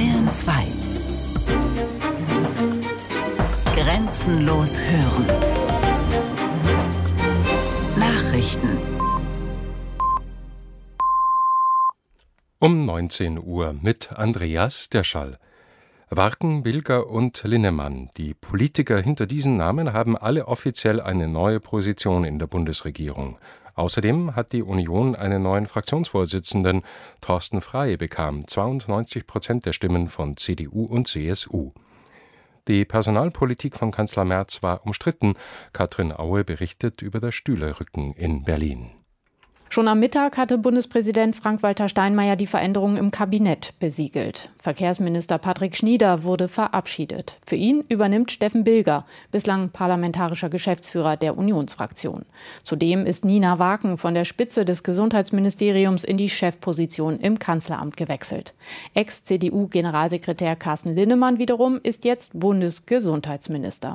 Bayern 2. Grenzenlos hören. Nachrichten. Um 19 Uhr mit Andreas Derschall. Warken, Bilger und Linnemann, die Politiker hinter diesen Namen, haben alle offiziell eine neue Position in der Bundesregierung. Außerdem hat die Union einen neuen Fraktionsvorsitzenden. Thorsten Frey bekam 92% der Stimmen von CDU und CSU. Die Personalpolitik von Kanzler Merz war umstritten. Katrin Aue berichtet über das Stühlerücken in Berlin. Schon am Mittag hatte Bundespräsident Frank-Walter Steinmeier die Veränderungen im Kabinett besiegelt. Verkehrsminister Patrick Schnieder wurde verabschiedet. Für ihn übernimmt Steffen Bilger, bislang parlamentarischer Geschäftsführer der Unionsfraktion. Zudem ist Nina Warken von der Spitze des Gesundheitsministeriums in die Chefposition im Kanzleramt gewechselt. Ex-CDU-Generalsekretär Carsten Linnemann wiederum ist jetzt Bundesgesundheitsminister.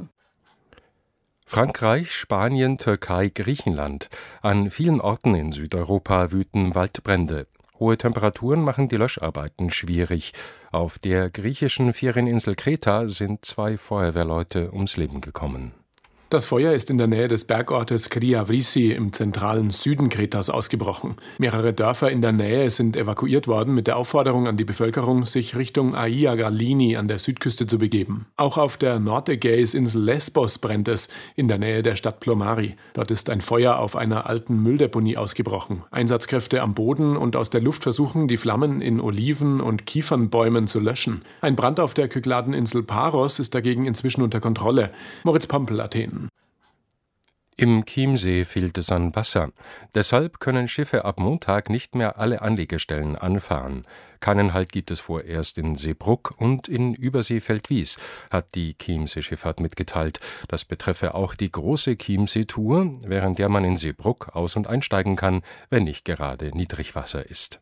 Frankreich, Spanien, Türkei, Griechenland. An vielen Orten in Südeuropa wüten Waldbrände. Hohe Temperaturen machen die Löscharbeiten schwierig. Auf der griechischen Ferieninsel Kreta sind 2 Feuerwehrleute ums Leben gekommen. Das Feuer ist in der Nähe des Bergortes Kriavrisi im zentralen Süden Kretas ausgebrochen. Mehrere Dörfer in der Nähe sind evakuiert worden mit der Aufforderung an die Bevölkerung, sich Richtung Aia Galini an der Südküste zu begeben. Auch auf der Nordägäisinsel Lesbos brennt es, in der Nähe der Stadt Plomari. Dort ist ein Feuer auf einer alten Mülldeponie ausgebrochen. Einsatzkräfte am Boden und aus der Luft versuchen, die Flammen in Oliven- und Kiefernbäumen zu löschen. Ein Brand auf der Kykladeninsel Paros ist dagegen inzwischen unter Kontrolle. Moritz Pompel, Athen. Im Chiemsee fehlt es an Wasser. Deshalb können Schiffe ab Montag nicht mehr alle Anlegestellen anfahren. Keinen Halt gibt es vorerst in Seebrugg und in Überseefeldwies, hat die Chiemsee-Schifffahrt mitgeteilt. Das betreffe auch die große Chiemsee-Tour, während der man in Seebrugg aus- und einsteigen kann, wenn nicht gerade Niedrigwasser ist.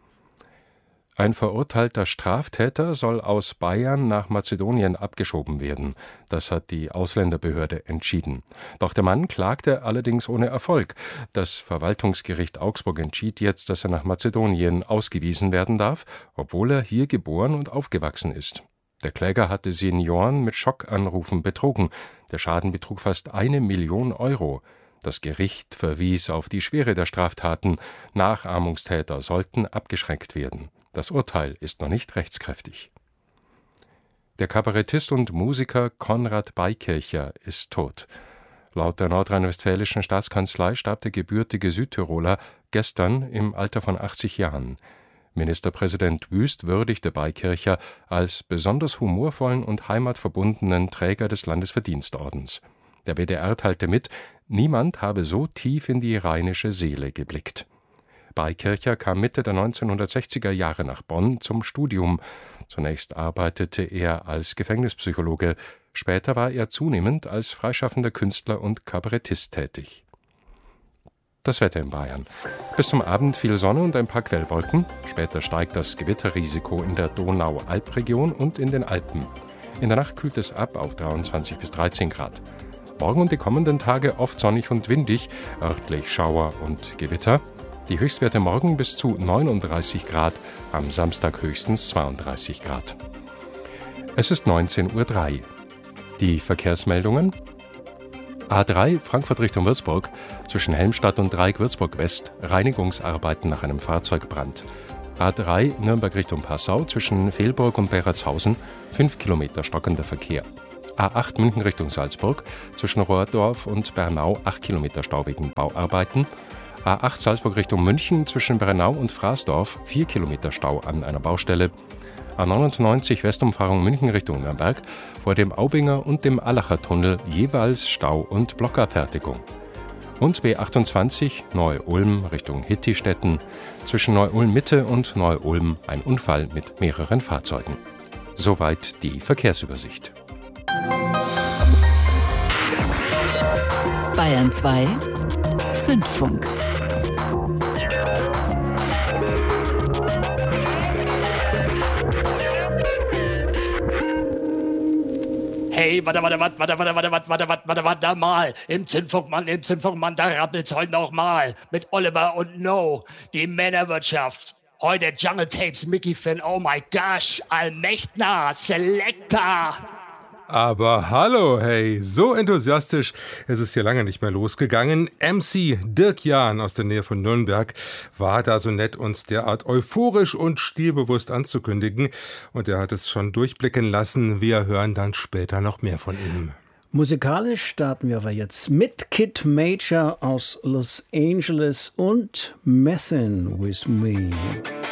Ein verurteilter Straftäter soll aus Bayern nach Mazedonien abgeschoben werden. Das hat die Ausländerbehörde entschieden. Doch der Mann klagte allerdings ohne Erfolg. Das Verwaltungsgericht Augsburg entschied jetzt, dass er nach Mazedonien ausgewiesen werden darf, obwohl er hier geboren und aufgewachsen ist. Der Kläger hatte Senioren mit Schockanrufen betrogen. Der Schaden betrug fast 1 Million Euro. Das Gericht verwies auf die Schwere der Straftaten. Nachahmungstäter sollten abgeschreckt werden. Das Urteil ist noch nicht rechtskräftig. Der Kabarettist und Musiker Konrad Beikircher ist tot. Laut der nordrhein-westfälischen Staatskanzlei starb der gebürtige Südtiroler gestern im Alter von 80 Jahren. Ministerpräsident Wüst würdigte Beikircher als besonders humorvollen und heimatverbundenen Träger des Landesverdienstordens. Der WDR teilte mit, niemand habe so tief in die rheinische Seele geblickt. Beikircher kam Mitte der 1960er Jahre nach Bonn zum Studium. Zunächst arbeitete er als Gefängnispsychologe, später war er zunehmend als freischaffender Künstler und Kabarettist tätig. Das Wetter in Bayern. Bis zum Abend viel Sonne und ein paar Quellwolken. Später steigt das Gewitterrisiko in der Donau-Alp-Region und in den Alpen. In der Nacht kühlt es ab auf 23 bis 13 Grad. Morgen und die kommenden Tage oft sonnig und windig, örtlich Schauer und Gewitter. Die Höchstwerte morgen bis zu 39 Grad, am Samstag höchstens 32 Grad. Es ist 19:03 Uhr. Die Verkehrsmeldungen: A3 Frankfurt Richtung Würzburg, zwischen Helmstadt und Dreieck-Würzburg West, Reinigungsarbeiten nach einem Fahrzeugbrand. A3 Nürnberg Richtung Passau, zwischen Velburg und Beratshausen, 5 Kilometer stockender Verkehr. A8 München Richtung Salzburg, zwischen Rohrdorf und Bernau, 8 Kilometer Stau wegen Bauarbeiten. A8 Salzburg Richtung München, zwischen Bernau und Fraßdorf, 4 Kilometer Stau an einer Baustelle. A99 Westumfahrung München Richtung Nürnberg, vor dem Aubinger und dem Allacher Tunnel jeweils Stau und Blockabfertigung. Und B28 Neu-Ulm Richtung Hittistetten, zwischen Neu-Ulm Mitte und Neu-Ulm ein Unfall mit mehreren Fahrzeugen. Soweit die Verkehrsübersicht. Bayern 2 Zündfunk. Hey, warte mal. Im Zündfunk, da rappelt's heute noch mal. Mit Oliver und No, die Männerwirtschaft. Heute Jungle Tapes, Mickey Finn, oh my gosh, Allmächtner, Selector. Aber hallo, hey, so enthusiastisch ist es hier lange nicht mehr losgegangen. MC Dirk Jahn aus der Nähe von Nürnberg war da so nett, uns derart euphorisch und stilbewusst anzukündigen. Und er hat es schon durchblicken lassen. Wir hören dann später noch mehr von ihm. Musikalisch starten wir aber jetzt mit Kid Major aus Los Angeles und Methin' With Me.